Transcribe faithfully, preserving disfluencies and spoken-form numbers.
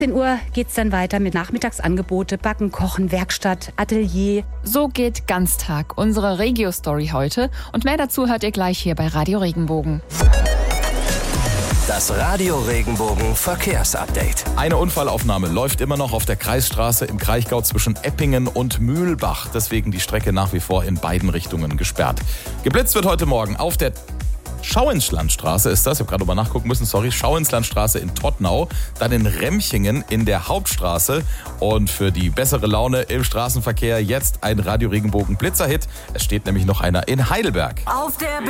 zehn Uhr geht's dann weiter mit Nachmittagsangebote, Backen, Kochen, Werkstatt, Atelier. So geht Ganztag, unsere Regio-Story heute. Und mehr dazu hört ihr gleich hier bei Radio Regenbogen. Das Radio Regenbogen Verkehrsupdate. Eine Unfallaufnahme läuft immer noch auf der Kreisstraße im Kraichgau zwischen Eppingen und Mühlbach. Deswegen die Strecke nach wie vor in beiden Richtungen gesperrt. Geblitzt wird heute Morgen auf der Schauinslandstraße ist das, ich habe gerade mal nachgucken müssen, sorry, Schauinslandstraße in Tottnau, dann in Remchingen in der Hauptstraße und für die bessere Laune im Straßenverkehr jetzt ein Radio Regenbogen Blitzerhit. Es steht nämlich noch einer in Heidelberg. Auf der